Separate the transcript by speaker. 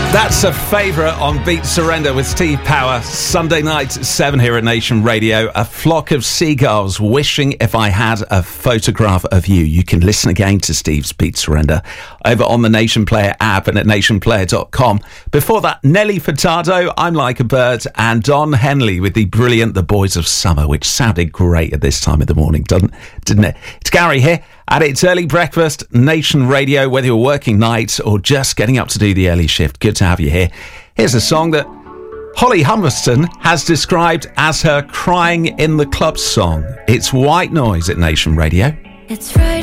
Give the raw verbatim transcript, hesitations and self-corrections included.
Speaker 1: That's a favourite on Beat Surrender with Steve Power. Sunday night at seven here at Nation Radio. A flock of seagulls wishing if I had a photograph of you. You can listen again to Steve's Beat Surrender over on the Nation Player app and at nation player dot com. Before that, Nelly Furtado, I'm Like a Bird, and Don Henley with the brilliant The Boys of Summer, which sounded great at this time of the morning, doesn't, didn't it? It's Gary here. And it's early breakfast, Nation Radio, whether you're working nights or just getting up to do the early shift. Good to have you here. Here's a song that Holly Humberston has described as her crying in the club song. It's White Noise at Nation Radio.
Speaker 2: It's right.